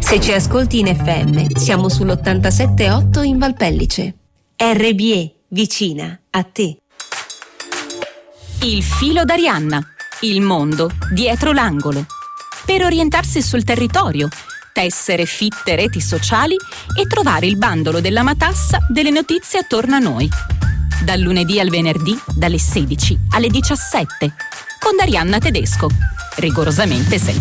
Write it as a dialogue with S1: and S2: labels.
S1: Se ci ascolti in FM, siamo sull'87.8 in Valpellice. RBE, vicina a te.
S2: Il filo d'Arianna, il mondo dietro l'angolo. Per orientarsi sul territorio, tessere fitte reti sociali e trovare il bandolo della matassa delle notizie attorno a noi. Dal lunedì al venerdì, dalle 16 alle 17, con Arianna Tedesco, rigorosamente senza